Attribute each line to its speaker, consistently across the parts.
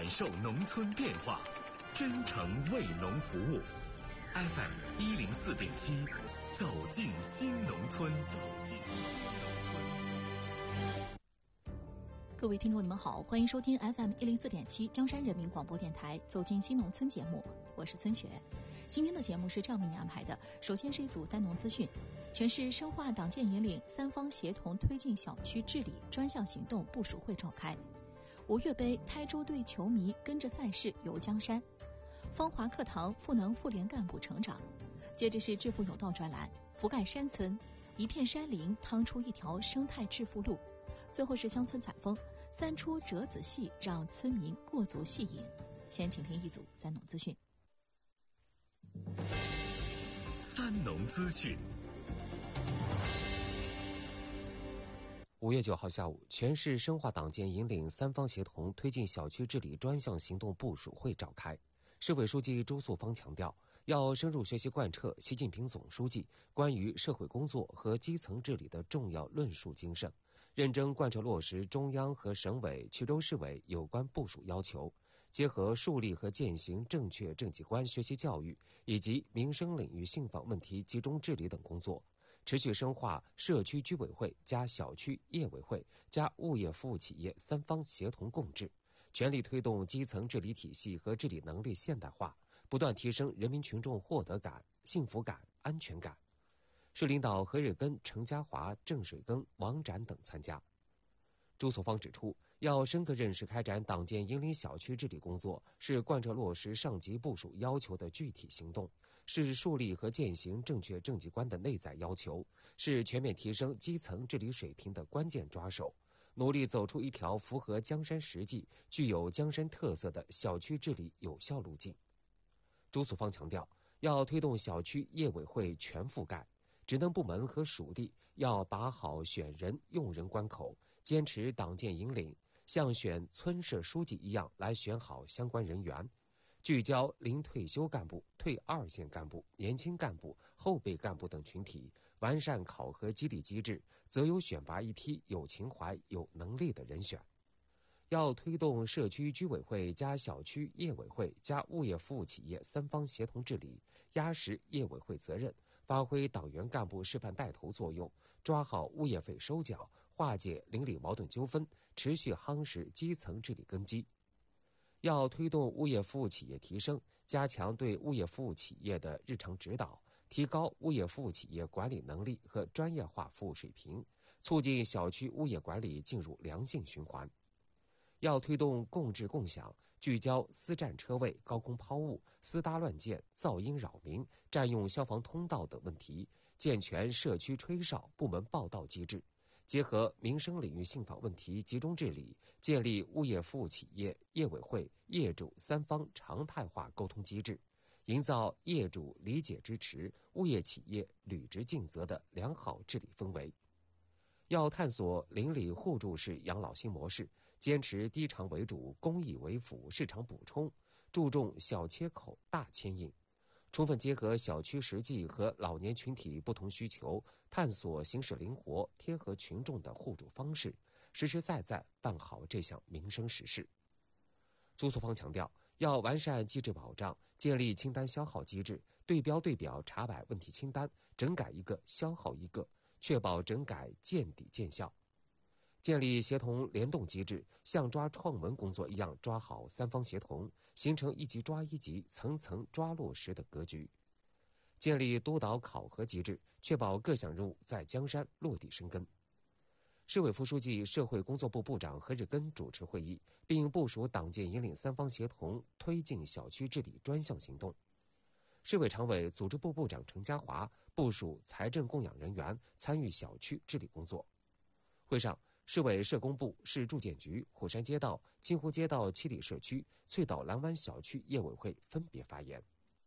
Speaker 1: 受农村变化，真诚为农服务。FM104.7，走进新农村，走进新农村。
Speaker 2: 各位听众，你们好，欢迎收听 FM104.7 江山人民广播电台走进新农村节目，我是孙雪。今天的节目是这样为您安排的：首先是一组三农资讯，全市深化党建引领三方协同推进小区治理专项行动部署会召开。吴越杯台州队球迷跟着赛事游江山，芳华课堂赋能妇联干部成长。接着是致富有道专栏，覆盖山村，一片山林趟出一条生态致富路。最后是乡村采风，三出折子戏让村民过足戏瘾。先请听一组三农资讯。
Speaker 1: 三农资讯。
Speaker 3: 5月9号下午，全市深化党建引领三方协同推进小区治理专项行动部署会召开。市委书记朱素芳强调，要深入学习贯彻习近平总书记关于社会工作和基层治理的重要论述精神，认真贯彻落实中央和省委、衢州市委有关部署要求，结合树立和践行正确政绩观学习教育以及民生领域信访问题集中治理等工作，持续深化社区居委会加小区业委会加物业服务企业三方协同共治，全力推动基层治理体系和治理能力现代化，不断提升人民群众获得感、幸福感、安全感。市领导何日根、程家华、郑水庚、王展等参加。朱素芳指出，要深刻认识开展党建引领小区治理工作是贯彻落实上级部署要求的具体行动，是树立和践行正确政绩观的内在要求，是全面提升基层治理水平的关键抓手，努力走出一条符合江山实际、具有江山特色的小区治理有效路径。朱素芳强调，要推动小区业委会全覆盖，职能部门和属地要把好选人用人关口，坚持党建引领，像选村社书记一样来选好相关人员，聚焦临退休干部、退二线干部、年轻干部、后备干部等群体，完善考核激励机制，择优选拔一批有情怀、有能力的人选。要推动社区居委会加小区业委会加物业服务企业三方协同治理，压实业委会责任，发挥党员干部示范带头作用，抓好物业费收缴，化解邻里矛盾纠纷，持续夯实基层治理根基。要推动物业服务企业提升，加强对物业服务企业的日常指导，提高物业服务企业管理能力和专业化服务水平，促进小区物业管理进入良性循环。要推动共治共享，聚焦私占车位、高空抛物、私搭乱建、噪音扰民、占用消防通道等问题，健全社区吹哨部门报到机制，结合民生领域信访问题集中治理，建立物业服务企业、业委会、业主三方常态化沟通机制，营造业主理解支持、物业企业履职尽责的良好治理氛围。要探索邻里互助式养老新模式，坚持低偿为主、公益为辅、市场补充，注重小切口大牵引，充分结合小区实际和老年群体不同需求，探索形式灵活、贴合群众的互助方式，实实在在办好这项民生实事。朱素芳强调，要完善机制保障，建立清单消耗机制，对标对表查摆问题清单，整改一个消耗一个，确保整改见底见效。建立协同联动机制，像抓创文工作一样抓好三方协同，形成一级抓一级、层层抓落实的格局。建立督导考核机制，确保各项任务在江山落地生根。市委副书记、社会工作部部长何日根主持会议，并部署党建引领三方协同推进小区治理专项行动。市委常委、组织部部长程家华部署财政供养人员参与小区治理工作。会上，市委社工部、市住建局、虎山街道、清湖街道七里社区、翠岛蓝湾小区业委会分别发言。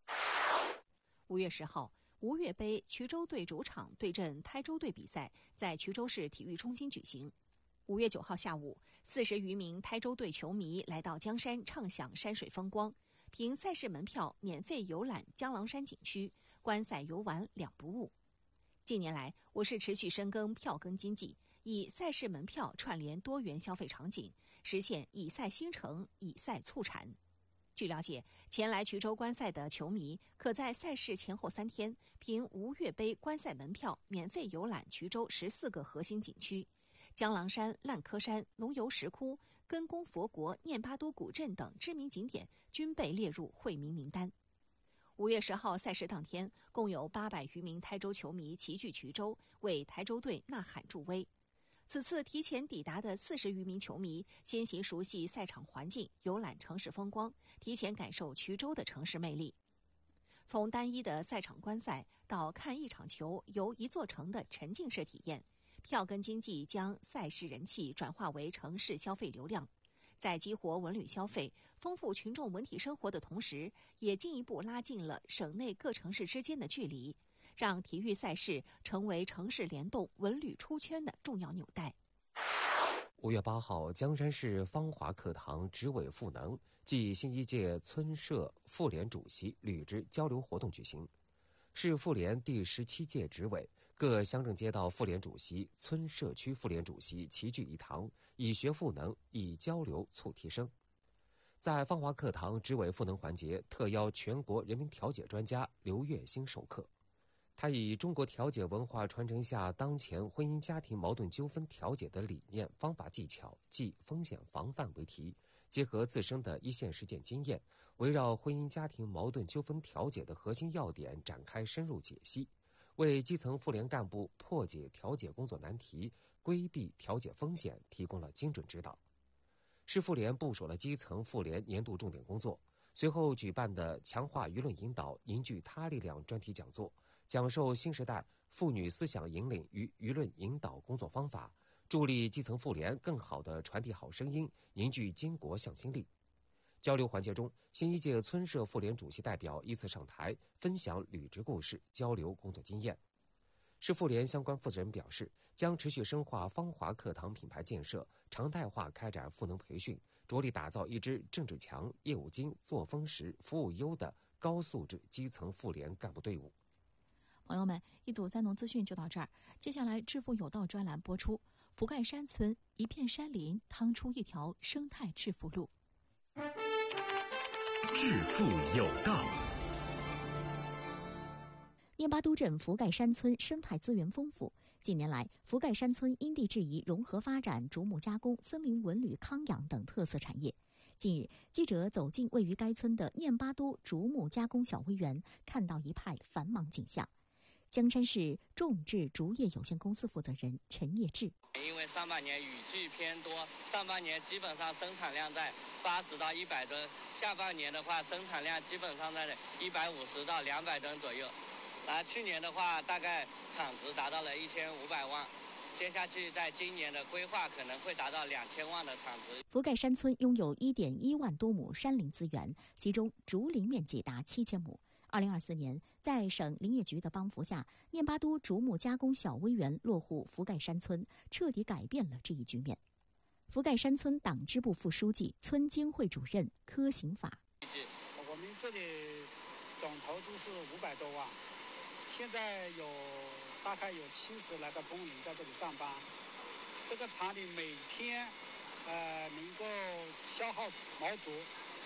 Speaker 2: 5月10号，吴越杯衢州队主场对阵台州队比赛在衢州市体育中心举行。5月9号下午，40余名台州队球迷来到江山畅享山水风光，凭赛事门票免费游览江郎山景区，观赛游玩两不误。近年来，我市持续深耕票根经济， 以赛事门票串联多元消费场景，实现以赛兴城、以赛促产。据了解，前来衢州观赛的球迷可在赛事前后3天，凭吴越杯观赛门票免费游览衢州14个核心景区，江郎山、烂柯山、龙游石窟、根宫佛国、念巴都古镇等知名景点均被列入惠民名单。5月10号赛事当天，共有800余名台州球迷齐聚衢州，为台州队呐喊助威。此次提前抵达的40余名球迷，先行熟悉赛场环境，游览城市风光，提前感受衢州的城市魅力。从单一的赛场观赛到看一场球游一座城的沉浸式体验，票根经济将赛事人气转化为城市消费流量。在激活文旅消费、丰富群众文体生活的同时，也进一步拉近了省内各城市之间的距离，让体育赛事成为城市联动、文旅出圈的重要纽带。
Speaker 3: 5月8号，江山市芳华课堂执委赋能暨新一届村社妇联主席履职交流活动举行。市妇联第17届执委、各乡镇街道妇联主席、村社区妇联主席齐聚一堂，以学赋能，以交流促提升。在芳华课堂执委赋能环节，特邀全国人民调解专家刘月星授课。他以中国调解文化传承下当前婚姻家庭矛盾纠纷调解的理念、方法、技巧及风险防范为题，结合自身的一线实践经验，围绕婚姻家庭矛盾纠纷调解的核心要点展开深入解析，为基层妇联干部破解调解工作难题、规避调解风险提供了精准指导。市妇联部署了基层妇联年度重点工作，随后举办的强化舆论引导、凝聚他力量专题讲座，讲授新时代妇女思想引领与舆论引导工作方法，助力基层妇联更好地传递好声音，凝聚巾帼向心力。交流环节中，新一届村社妇联主席代表依次上台，分享履职故事，交流工作经验。市妇联相关负责人表示，将持续深化芳华课堂品牌建设，常态化开展赋能培训，着力打造一支政治强、业务精、作风实、服务优的高素质基层妇联干部队伍。
Speaker 2: 朋友们，一组三农资讯就到这儿，接下来致富有道专栏播出。福盖山村一片山林，趟出一条生态致富路。
Speaker 1: 致富有道。
Speaker 4: 念巴都镇福盖山村生态资源丰富，近年来，福盖山村因地制宜融合发展竹木加工、森林文旅康养等特色产业。近日，记者走进位于该村的念巴都竹木加工小微园，看到一派繁忙景象。江山市种质竹业有限公司负责人陈业志：
Speaker 5: 因为上半年雨季偏多，上半年基本上生产量在80到100吨，下半年的话生产量基本上在150到200吨左右。去年的话，大概产值达到了1500万，接下去在今年的规划可能会达到2000万的产值。
Speaker 4: 福盖山村拥有1.1万多亩山林资源，其中竹林面积达7000亩。2024年，在省林业局的帮扶下，念巴都竹木加工小微园落户福盖山村，彻底改变了这一局面。福盖山村党支部副书记、村经会主任柯行法：
Speaker 6: 我们这里总投资是500多万。现在大概有70来个工人在这里上班，这个厂里每天能够消耗毛竹是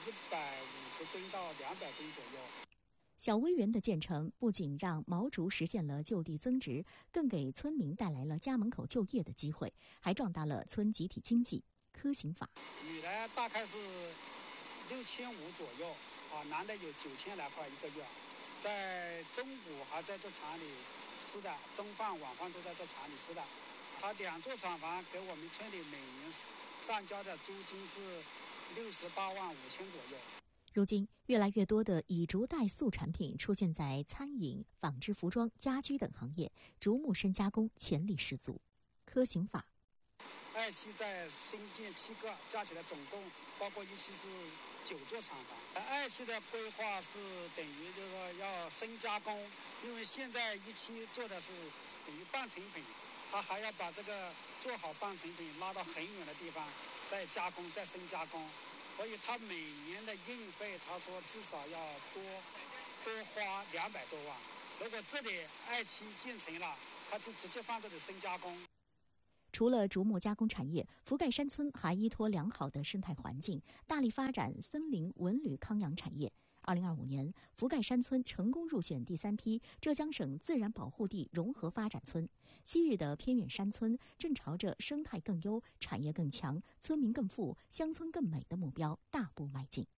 Speaker 6: 150吨到200吨左右。
Speaker 4: 小微园的建成不仅让毛竹实现了就地增值，更给村民带来了家门口就业的机会，还壮大了村集体经济。柯行法：
Speaker 6: 女的大概是6500左右男的有9000来块一个月。在中午还在这厂里吃的，中饭晚饭都在这厂里吃的。他2座厂房给我们村里每年上交的租金是68万5千左右。
Speaker 4: 如今，越来越多的以竹代素产品出现在餐饮、纺织服装、家居等行业，竹木深加工潜力十足。柯行法：
Speaker 6: 爱期在新建7个，加起来总共包括一期是9座厂房。爱期的规划是等于就是说要深加工，因为现在一期做的是等于半成品，他还要把这个做好半成品拉到很远的地方再加工，再深加工，所以他每年的运费他说至少要多花200多万。如果这里爱期建成了，他就直接放这里深加工。
Speaker 4: 除了竹木加工产业，福盖山村还依托良好的生态环境，大力发展森林文旅康养产业。2025年，福盖山村成功入选第3批浙江省自然保护地融合发展村。昔日的偏远山村正朝着生态更优、产业更强、村民更富、乡村更美的目标大步迈进。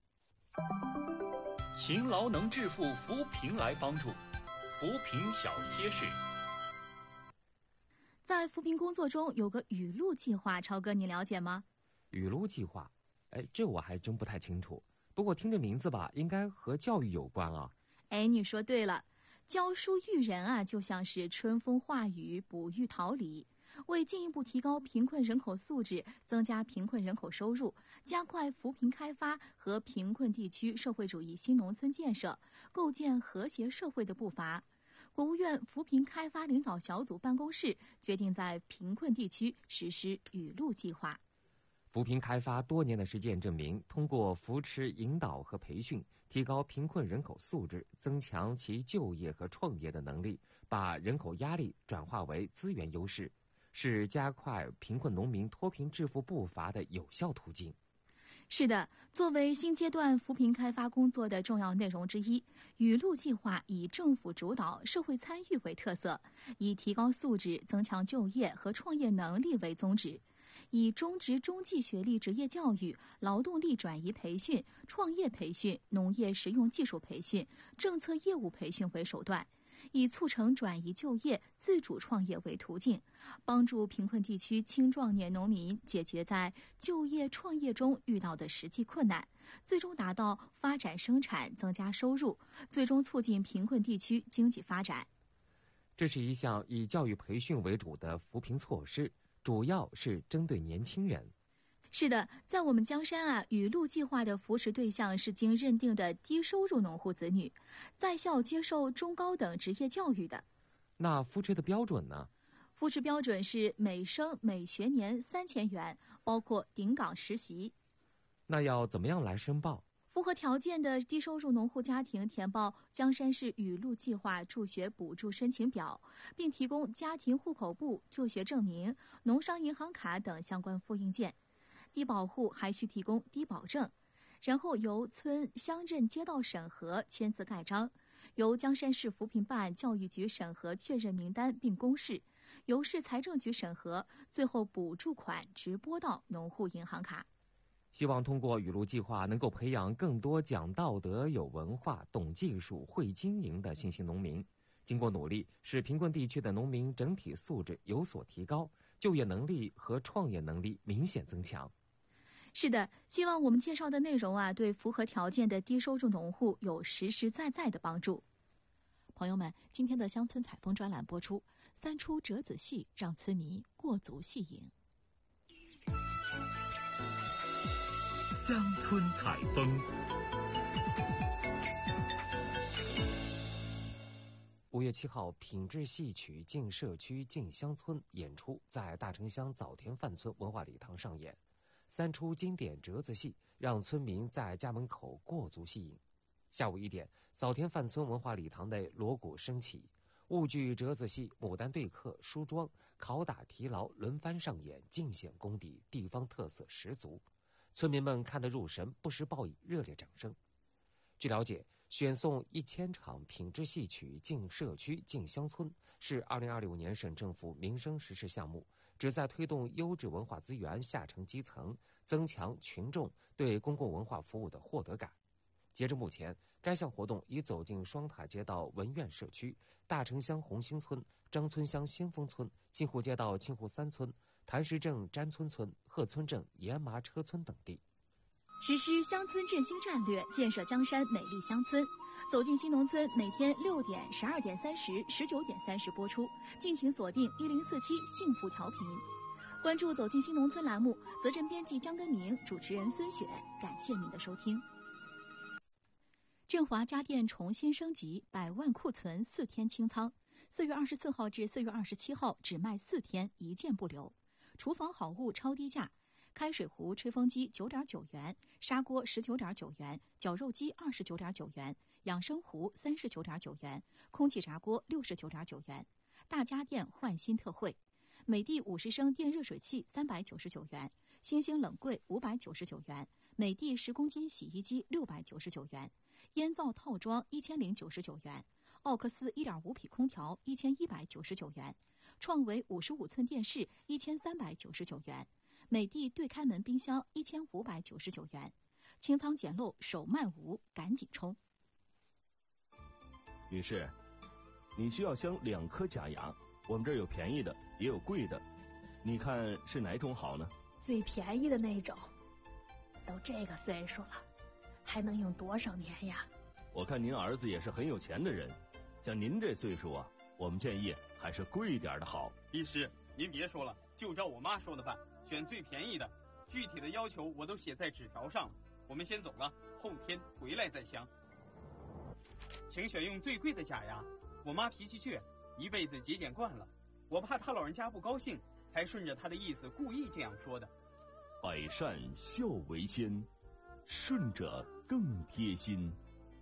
Speaker 7: 勤劳能致富，扶贫来帮助。扶贫小贴士。
Speaker 2: 在扶贫工作中有个雨露计划，超哥你了解吗？
Speaker 3: 雨露计划，这我还真不太清楚。不过听这名字吧，应该和教育有关啊。
Speaker 2: 你说对了，教书育人啊，就像是春风化雨，哺育桃李。为进一步提高贫困人口素质，增加贫困人口收入，加快扶贫开发和贫困地区社会主义新农村建设，构建和谐社会的步伐，国务院扶贫开发领导小组办公室决定在贫困地区实施雨露计划。
Speaker 3: 扶贫开发多年的实践证明，通过扶持、引导和培训，提高贫困人口素质，增强其就业和创业的能力，把人口压力转化为资源优势，是加快贫困农民脱贫致富步伐的有效途径。
Speaker 2: 是的，作为新阶段扶贫开发工作的重要内容之一，雨露计划以政府主导、社会参与为特色，以提高素质、增强就业和创业能力为宗旨，以中职中技学历职业教育、劳动力转移培训、创业培训、农业实用技术培训、政策业务培训为手段，以促成转移就业、自主创业为途径，帮助贫困地区青壮年农民解决在就业创业中遇到的实际困难，最终达到发展生产、增加收入，最终促进贫困地区经济发展。
Speaker 3: 这是一项以教育培训为主的扶贫措施，主要是针对年轻人。
Speaker 2: 是的，在我们江山啊，雨露计划的扶持对象是经认定的低收入农户子女，在校接受中高等职业教育的。
Speaker 3: 那扶持的标准呢？
Speaker 2: 扶持标准是每生每学年3000元，包括顶岗实习。
Speaker 3: 那要怎么样来申报？
Speaker 2: 符合条件的低收入农户家庭填报江山市雨露计划助学补助申请表，并提供家庭户口簿、就学证明、农商银行卡等相关复印件。低保户还需提供低保证，然后由村、乡镇街道审核签字盖章，由江山市扶贫办、教育局审核确认名单并公示，由市财政局审核，最后补助款直拨到农户银行卡。
Speaker 3: 希望通过雨露计划能够培养更多讲道德、有文化、懂技术、会经营的新兴农民。经过努力，使贫困地区的农民整体素质有所提高，就业能力和创业能力明显增强。
Speaker 2: 是的，希望我们介绍的内容啊，对符合条件的低收入农户有实实在在的帮助。
Speaker 4: 朋友们，今天的乡村采风专栏播出，3出折子戏让村民过足戏瘾。
Speaker 1: 乡村采风。
Speaker 3: 5月7号，品质戏曲进社区进乡村演出在大城乡枣田范村文化礼堂上演。3出经典折子戏让村民在家门口过足戏瘾。下午1点，枣田范村文化礼堂内锣鼓升起，婺剧折子戏、牡丹对课、梳妆、拷打提牢轮番上演，尽显功底，地方特色十足。村民们看得入神，不时报以热烈掌声。据了解，选送1000场品质戏曲进社区进乡村是2025年省政府民生实事项目，旨在推动优质文化资源下沉基层，增强群众对公共文化服务的获得感。截至目前，该项活动已走进双塔街道文苑社区、大城乡红星村、张村乡先锋村、青湖街道青湖3村、潭石镇詹村村、鹤村镇盐麻车村等地。
Speaker 2: 实施乡村振兴战略，建设江山美丽乡村。走进新农村，每天6点、12点30、19点30播出，敬请锁定1047幸福调频。关注走进新农村栏目，责任编辑江根明，主持人孙雪，感谢您的收听。振华家电重新升级，100万库存4天清仓，4月24号至4月27号只卖4天，1件不留。厨房好物超低价，开水壶、吹风机9.9元，砂锅19.9元，绞肉机29.9元，养生壶39.9元，空气炸锅69.9元。大家电换新特惠， 美的50升电热水器399元，星星冷柜599元，美的10公斤洗衣机699元，烟灶套装1099元，奥克斯1.5匹空调1199元，创维55寸电视1399元，美的对开门冰箱1599元。清仓捡漏手慢无，赶紧冲！
Speaker 8: 女士，你需要镶2颗假牙，我们这儿有便宜的，也有贵的，你看是哪种好呢？
Speaker 9: 最便宜的那种。都这个岁数了，还能用多少年呀？
Speaker 8: 我看您儿子也是很有钱的人，像您这岁数啊，我们建议还是贵点的好。
Speaker 10: 医师，您别说了，就照我妈说的办，选最便宜的，具体的要求我都写在纸条上了。我们先走了，后天回来再镶。请选用最贵的假牙，我妈脾气倔，一辈子节俭惯了，我怕她老人家不高兴，才顺着她的意思故意这样说的。
Speaker 8: 百善孝为先，顺者更贴心。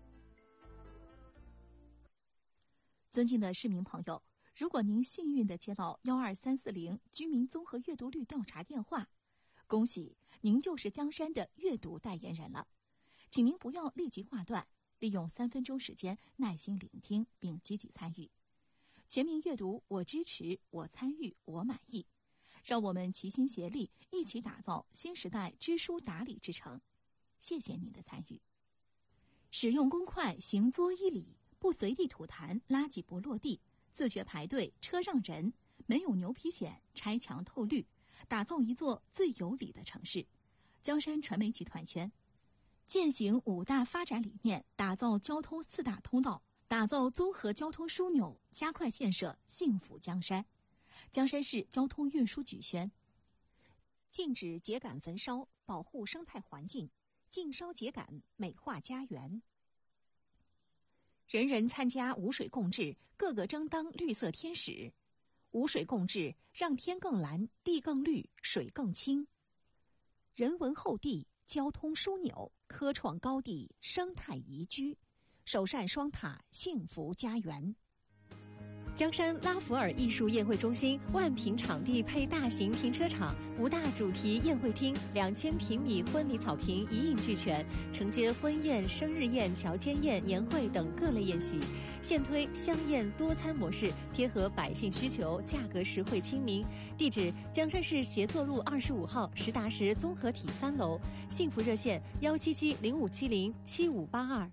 Speaker 2: 尊敬的市民朋友，如果您幸运地接到12340居民综合阅读率调查电话，恭喜您就是江山的阅读代言人了。请您不要立即挂断，利用3分钟时间耐心聆听并积极参与。全民阅读，我支持，我参与，我满意。让我们齐心协力，一起打造新时代知书达理之城。谢谢您的参与。使用公筷，行作1礼，不随地吐痰，垃圾不落地，自觉排队，车让人，没有牛皮癣，拆墙透绿，打造一座最有理的城市。江山传媒集团圈践行5大发展理念，打造交通4大通道，打造综合交通枢纽，加快建设幸福江山。江山市交通运输局宣：
Speaker 4: 禁止秸秆焚烧，保护生态环境，禁烧秸秆，美化家园。人人参加无水共治，个个争当绿色天使。无水共治，让天更蓝，地更绿，水更清。人文厚地，交通枢纽，科创高地，生态宜居，首善双塔，幸福家园。
Speaker 11: 江山拉弗尔艺术宴会中心万平场地配大型停车场，5大主题宴会厅，2000平米婚礼草坪一应俱全，承接婚宴、生日宴、乔迁宴、年会等各类宴席。现推香宴多餐模式，贴合百姓需求，价格实惠亲民。地址：江山市协作路25号实达实综合体3楼。幸福热线177-0570-7582。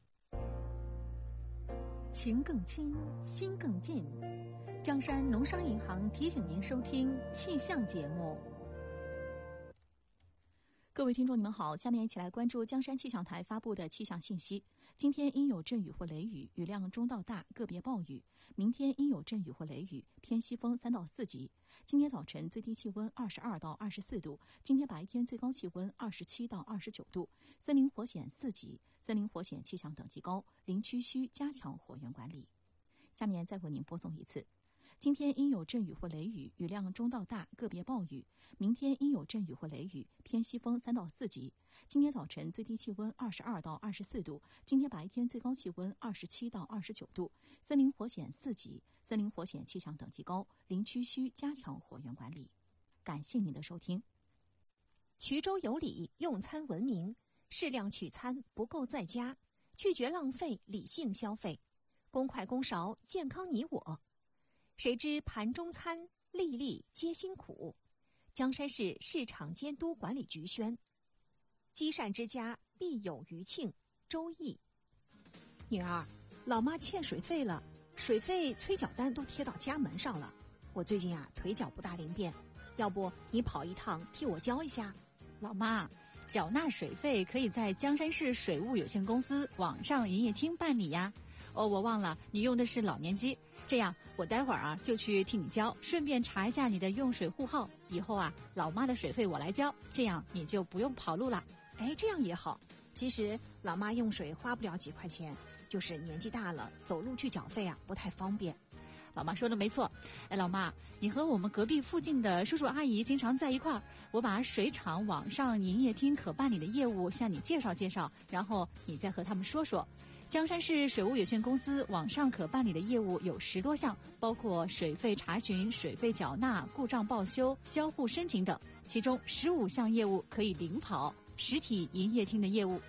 Speaker 9: 情更亲，心更近。江山农商银行提醒您收听气象节目。
Speaker 2: 各位听众，你们好，下面一起来关注江山气象台发布的气象信息。今天阴有阵雨或雷雨，雨量中到大，个别暴雨。明天阴有阵雨或雷雨，偏西风3到4级。今天早晨最低气温22到24度，今天白天最高气温27到29度。森林火险4级，森林火险气象等级高，林区需加强火源管理。下面再为您播送一次。今天阴有阵雨或雷雨，雨量中到大，个别暴雨。明天阴有阵雨或雷雨，偏西风3到4级。今天早晨最低气温22到24度，今天白天最高气温27到29度。森林火险4级，森林火险气象等级高，林区需加强火源管理。感谢您的收听。
Speaker 4: 衢州有礼，用餐文明，适量取餐，不够在家，拒绝浪费，理性消费，公筷公勺，健康你我。谁知盘中餐，粒粒皆辛苦。江山市市场监督管理局宣：积善之家必有余庆。周易。女儿，老妈欠水费了，水费催缴单都贴到家门上了。我最近腿脚不大灵便，要不你跑一趟替我交一下？
Speaker 12: 老妈，缴纳水费可以在江山市水务有限公司网上营业厅办理呀。哦，我忘了你用的是老年机，这样我待会儿就去替你交，顺便查一下你的用水户号。以后老妈的水费我来交，这样你就不用跑路了。
Speaker 4: 哎，这样也好。其实老妈用水花不了几块钱，就是年纪大了，走路去缴费不太方便。
Speaker 12: 老妈说的没错。哎，老妈，你和我们隔壁附近的叔叔阿姨经常在一块儿，我把水厂网上营业厅可办理的业务向你介绍介绍，然后你再和他们说说。 江山市水务有限公司网上可办理的业务有10多项，包括水费查询、水费缴纳、故障报修、销户申请等，其中15项业务可以领跑实体营业厅的业务。